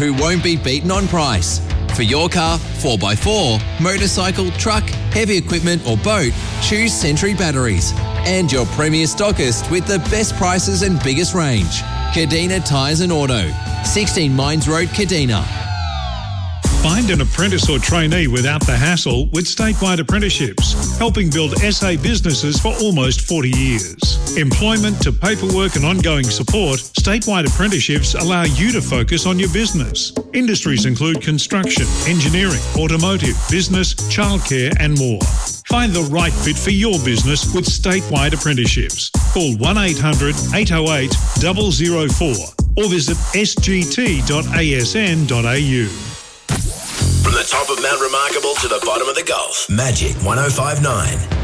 who won't be beaten on price. For your car, 4x4, motorcycle, truck, heavy equipment or boat, choose Sentry Batteries. And your premier stockist with the best prices and biggest range. Kadina Tyres and Auto. 16 Mines Road, Kadina. Find an apprentice or trainee without the hassle with Statewide Apprenticeships, helping build SA businesses for almost 40 years. Employment to paperwork and ongoing support, Statewide Apprenticeships allow you to focus on your business. Industries include construction, engineering, automotive, business, childcare and more. Find the right fit for your business with Statewide Apprenticeships. Call 1800 808 004 or visit sgt.asn.au. From the top of Mount Remarkable to the bottom of the Gulf, Magic 105.9.